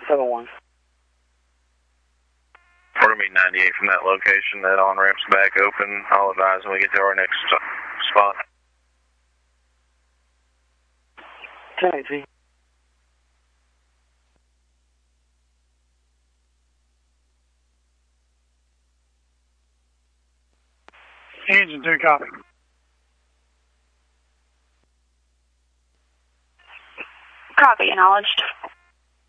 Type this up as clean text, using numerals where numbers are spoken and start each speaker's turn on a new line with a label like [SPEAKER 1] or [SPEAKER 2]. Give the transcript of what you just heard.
[SPEAKER 1] 7-1.
[SPEAKER 2] Order me 98 from that location. That on-ramp's back open. I'll advise when we get to our next spot.
[SPEAKER 1] 10-18.
[SPEAKER 3] Engine 2, copy.
[SPEAKER 4] Copy, acknowledged.